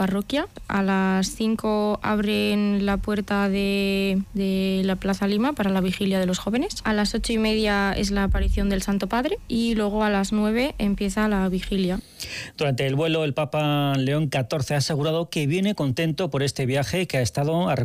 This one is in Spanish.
parroquia. A las 5 abren la puerta de la Plaza Lima para la vigilia de los jóvenes. A las 8:30 es la aparición del Santo Padre y luego a las 9 empieza la vigilia. Durante el vuelo, el Papa León XIV ha asegurado que viene contento por este viaje que ha estado